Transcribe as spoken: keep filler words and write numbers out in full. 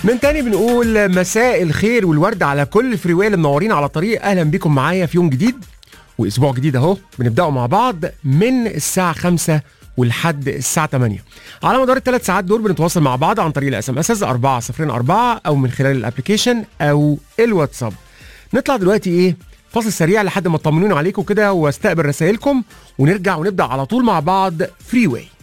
من تاني بنقول مساء الخير والورد على كل الفريوية اللي منورين على الطريق. اهلا بكم معايا في يوم جديد واسبوع جديد اهو، بنبداوا مع بعض من الساعه خمسة ولحد الساعه ثمانية. على مدار الثلاث ساعات دول بنتواصل مع بعض عن طريق الاس ام اس أربعة صفر أربعة او من خلال الابلكيشن او الواتساب. نطلع دلوقتي ايه فاصل سريع لحد ما تطمنوني عليكم كده واستقبل رسائلكم، ونرجع ونبدا على طول مع بعض فري واي.